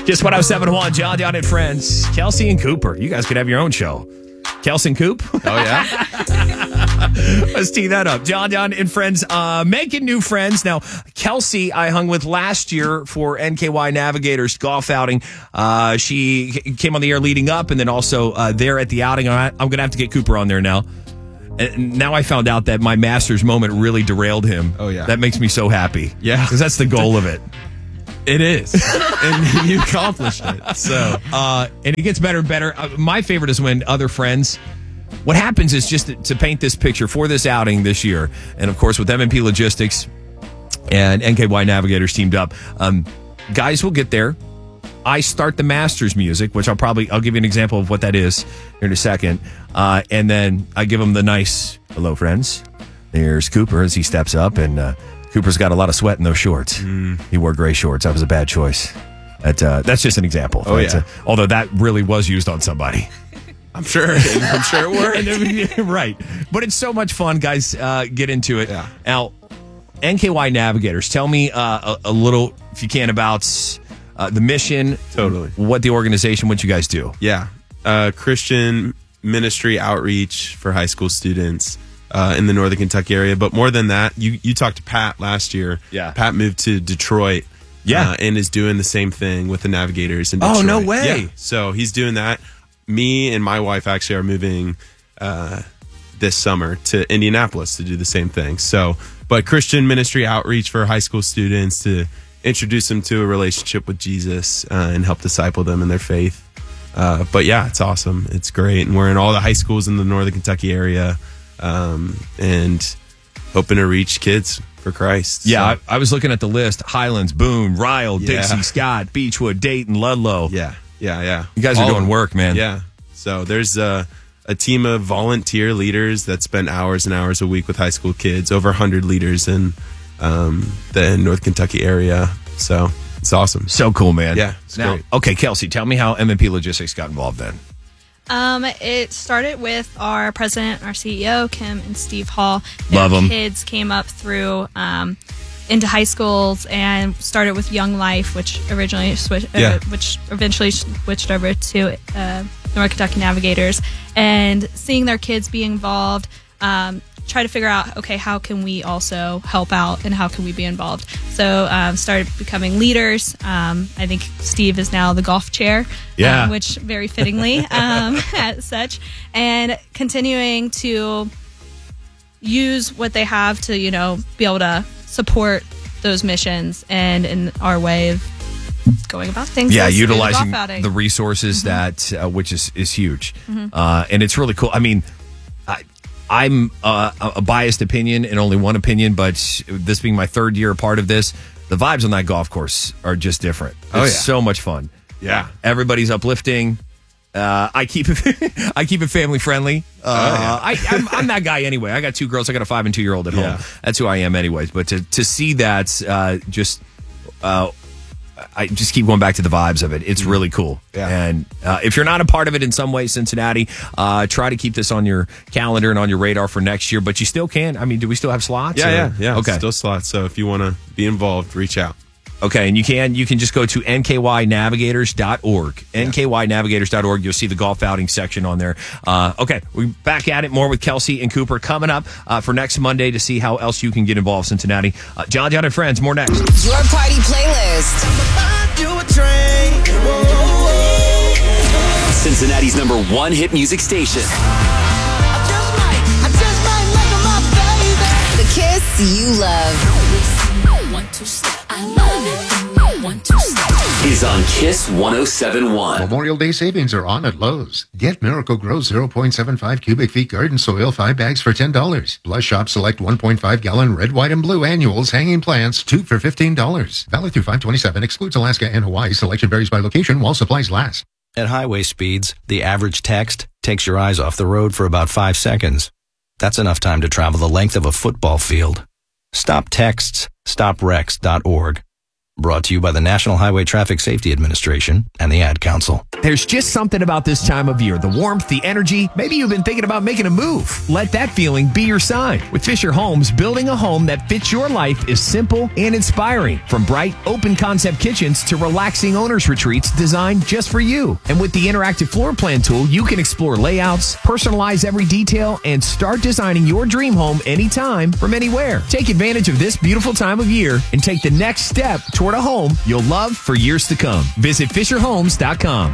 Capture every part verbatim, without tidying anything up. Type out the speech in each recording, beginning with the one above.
Just one oh seven point one, John John and Friends. Kelsey and Cooper. You guys could have your own show. Kelsey and Coop. Oh, yeah? Let's tee that up. John John and Friends uh, making new friends. Now, Kelsey, I hung with last year for N K Y Navigators golf outing. Uh, she came on the air leading up and then also uh, there at the outing. I'm going to have to get Cooper on there now. And now I found out that my Masters moment really derailed him. Oh, yeah. That makes me so happy. Yeah. Because that's the goal of it. It is. And you accomplished it. So, uh, and it gets better and better. Uh, my favorite is when other friends, what happens is just to, to paint this picture for this outing this year. And of course, with M and P Logistics and N K Y Navigators teamed up, um, guys will get there. I start the Masters music, which I'll probably, I'll give you an example of what that is here in a second. Uh, and then I give them the nice, hello friends. There's Cooper as he steps up and, uh, Cooper's got a lot of sweat in those shorts. Mm. He wore gray shorts. That was a bad choice. That, uh, that's just an example. Oh, right? yeah. Uh, although that really was used on somebody. I'm sure. I'm sure it worked. Right. But it's so much fun, guys. Uh, get into it. Yeah. Now, N K Y Navigators, tell me uh, a, a little, if you can, about uh, the mission. Totally. What the organization, what you guys do. Yeah. Uh, Christian ministry outreach for high school students. Uh, in the Northern Kentucky area. But more than that, you, you talked to Pat last year. Yeah. Pat moved to Detroit. Yeah. Uh, and is doing the same thing with the Navigators in Detroit. Oh, no way. Yeah. So he's doing that. Me and my wife actually are moving uh, this summer to Indianapolis to do the same thing. So, but Christian ministry outreach for high school students to introduce them to a relationship with Jesus uh, and help disciple them in their faith. Uh, but yeah, it's awesome. It's great. And we're in all the high schools in the Northern Kentucky area. Um, and hoping to reach kids for Christ. Yeah, so. I, I was looking at the list. Highlands, Boone, Ryle, Yeah. Dixie, Scott, Beechwood, Dayton, Ludlow. Yeah, yeah, yeah. You guys are All doing work, man. Yeah. So there's a, a team of volunteer leaders that spend hours and hours a week with high school kids, over one hundred leaders in um, the North Kentucky area. So it's awesome. So cool, man. Yeah, it's now, great. Okay, Kelsey, tell me how M and P Logistics got involved then. Um, it started with our president, our C E O, Kim and Steve Hall. Love 'em. Kids came up through um, into high schools and started with Young Life, which originally switched, Yeah. uh, which eventually switched over to uh, North Kentucky Navigators, and seeing their kids be involved. Um, try to figure out, okay, how can we also help out and how can we be involved? So um, started becoming leaders. Um, I think Steve is now the golf chair, Yeah. um, which very fittingly um, as such, and continuing to use what they have to, you know, be able to support those missions and in our way of going about things. Yeah, is through the utilizing golf outing. the resources that, uh, which is, is huge. Uh, and it's really cool. I mean, I, I'm uh, a biased opinion and only one opinion, but this being my third year a part of this, the vibes on that golf course are just different. It's Oh, yeah. so much fun. Yeah. Everybody's uplifting. Uh, I keep it, I keep it family friendly. Uh, Oh, yeah. I, I'm, I'm that guy anyway. I got two girls. I got a five and two year old at Yeah. home. That's who I am, anyways. But to to see that, uh, just, uh, I just keep going back to the vibes of it. It's really cool. Yeah. And uh, if you're not a part of it in some way, Cincinnati, uh, try to keep this on your calendar and on your radar for next year. But you still can. I mean, do we still have slots? Yeah, or- yeah, yeah. Okay. Still slots. So if you want to be involved, reach out. Okay, and you can you can just go to N K Y navigators dot org. N K Y navigators dot org. You'll see the golf outing section on there. Uh, okay, we're back at it more with Kelsey and Cooper coming up uh, for next Monday to see how else you can get involved, Cincinnati. Uh, John John and Friends, more next. Your party playlist. Cincinnati's number one hit music station. The Kiss you love. Is on Kiss one oh seven point one. Memorial Day savings are on at Lowe's. Get Miracle-Gro zero point seven five cubic feet garden soil, five bags for ten dollars. Plus, shop select one point five gallon red, white, and blue annuals hanging plants, two for fifteen dollars. Valid through five twenty-seven. Excludes Alaska and Hawaii. Selection varies by location while supplies last. At highway speeds, the average text takes your eyes off the road for about five seconds. That's enough time to travel the length of a football field. Stop texts. stop wrecks dot org. Brought to you by the National Highway Traffic Safety Administration and the Ad Council. There's just something about this time of year. The warmth, the energy. Maybe you've been thinking about making a move. Let that feeling be your sign. With Fisher Homes, building a home that fits your life is simple and inspiring. From bright, open concept kitchens to relaxing owner's retreats designed just for you. And with the interactive floor plan tool, you can explore layouts, personalize every detail, and start designing your dream home anytime from anywhere. Take advantage of this beautiful time of year and take the next step toward a home you'll love for years to come. Visit Fisher Homes dot com.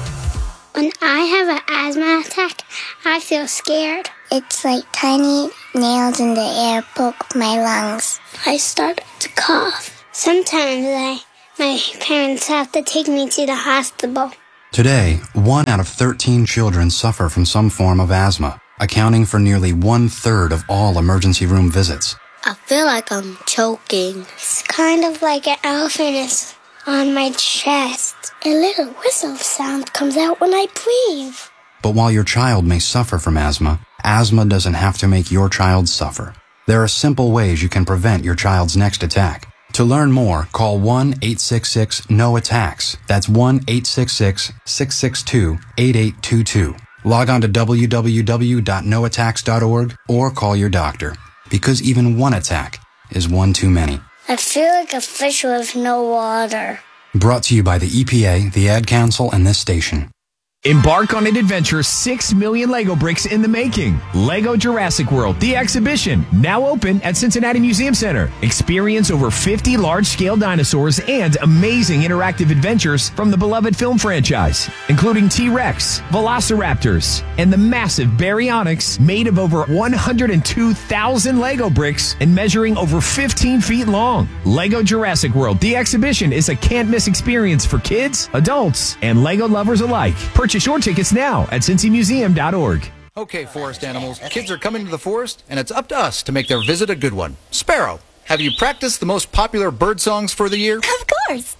When I have an asthma attack, I feel scared. It's like tiny nails in the air poke my lungs. I start to cough. Sometimes I, my parents have to take me to the hospital. Today, one out of thirteen children suffer from some form of asthma, accounting for nearly one-third of all emergency room visits. I feel like I'm choking. It's kind of like an elephant is on my chest. A little whistle sound comes out when I breathe. But while your child may suffer from asthma, asthma doesn't have to make your child suffer. There are simple ways you can prevent your child's next attack. To learn more, call one eight six six N O attacks. That's one eight six six, six six two, eight eight two two. Log on to w w w dot no attacks dot org or call your doctor. Because even one attack is one too many. I feel like a fish with no water. Brought to you by the E P A, the Ad Council, and this station. Embark on an adventure six million Lego bricks in the making. Lego Jurassic World, the exhibition, now open at Cincinnati Museum Center. Experience over fifty large-scale dinosaurs and amazing interactive adventures from the beloved film franchise, including T-Rex, Velociraptors, and the massive Baryonyx, made of over one hundred two thousand Lego bricks and measuring over fifteen feet long. Lego Jurassic World, the exhibition, is a can't-miss experience for kids, adults, and Lego lovers alike. Purchase your tickets now at cincy museum dot org. Okay, forest animals, kids are coming to the forest, and it's up to us to make their visit a good one. Sparrow, have you practiced the most popular bird songs for the year? Of course.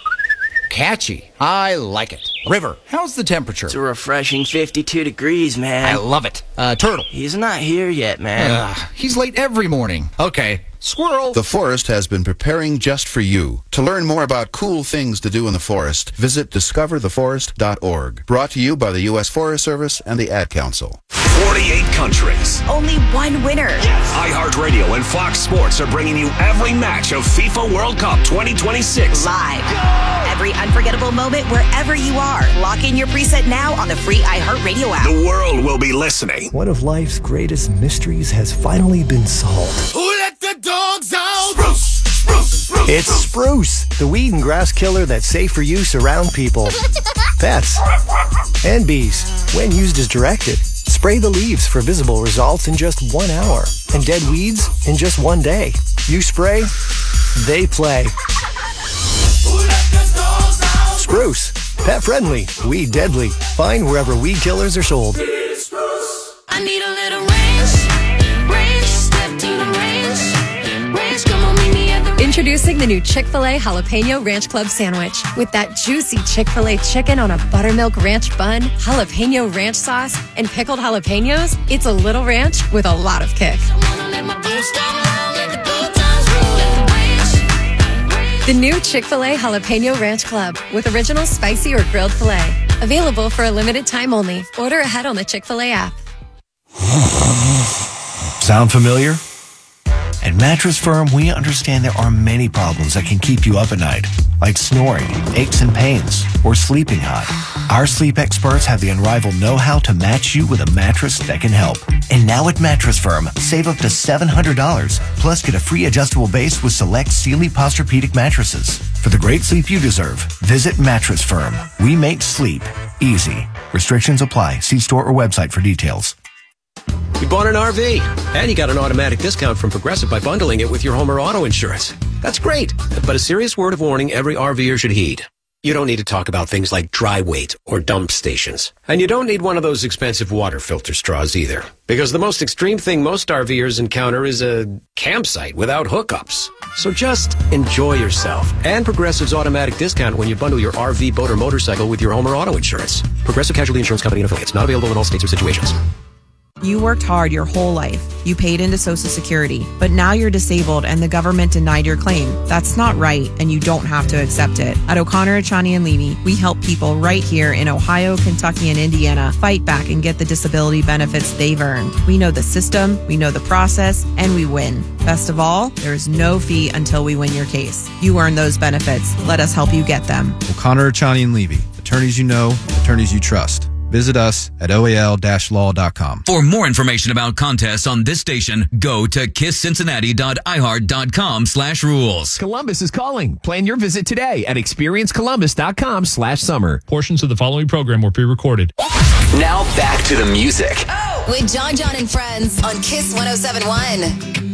Catchy. I like it. River, how's the temperature? It's a refreshing fifty-two degrees, man. I love it. Uh, Turtle. He's not here yet, man. Uh, he's late every morning. Okay. Squirrel. The forest has been preparing just for you. To learn more about cool things to do in the forest, visit discover the forest dot org. Brought to you by the U S Forest Service and the Ad Council. forty-eight countries. Only one winner. iHeartRadio and Fox Sports are bringing you every match of FIFA World Cup twenty twenty-six. Live. Go! Every unforgettable moment wherever you are. Lock in your preset now on the free iHeartRadio app. The world will be listening. One of life's greatest mysteries has finally been solved. Who let the dogs out? Spruce, spruce, spruce. It's Spruce, the weed and grass killer that's safe for use around people, pets, and bees. When used as directed, spray the leaves for visible results in just one hour, and dead weeds in just one day. You spray, they play. Spruce, pet friendly, weed deadly. Find wherever weed killers are sold. I need a little range, range, step to the range, range, come on, meet me at the Introducing the new Chick-fil-A Jalapeno Ranch Club Sandwich. With that juicy Chick-fil-A chicken on a buttermilk ranch bun, jalapeno ranch sauce, and pickled jalapenos, it's a little ranch with a lot of kick. The new Chick-fil-A Jalapeno Ranch Club with original spicy or grilled filet. Available for a limited time only. Order ahead on the Chick-fil-A app. Sound familiar? At Mattress Firm, we understand there are many problems that can keep you up at night, like snoring, aches and pains, or sleeping hot. Our sleep experts have the unrivaled know-how to match you with a mattress that can help. And now at Mattress Firm, save up to seven hundred dollars, plus get a free adjustable base with select Sealy Posturepedic mattresses. For the great sleep you deserve, visit Mattress Firm. We make sleep easy. Restrictions apply. See store or website for details. You bought an R V, and you got an automatic discount from Progressive by bundling it with your home or auto insurance. That's great, but a serious word of warning every RVer should heed. You don't need to talk about things like dry weight or dump stations. And you don't need one of those expensive water filter straws either. Because the most extreme thing most RVers encounter is a campsite without hookups. So just enjoy yourself. And Progressive's automatic discount when you bundle your R V, boat, or motorcycle with your home or auto insurance. Progressive Casualty Insurance Company and Affiliates. Not available in all states or situations. You worked hard your whole life. You paid into Social Security, but now you're disabled and the government denied your claim. That's not right, and you don't have to accept it. At O'Connor, Achani and Levy, we help people right here in Ohio, Kentucky, and Indiana fight back and get the disability benefits they've earned. We know the system, we know the process, and we win. Best of all, there is no fee until we win your case. You earn those benefits. Let us help you get them. O'Connor, Achani and Levy, attorneys you know, attorneys you trust. Visit us at O A L law dot com. For more information about contests on this station, go to kiss cincinnati dot i heart dot com slash rules. Columbus is calling. Plan your visit today at experience columbus dot com slash summer. Portions of the following program were pre-recorded. Now back to the music. With John John and Friends on Kiss one oh seven point one.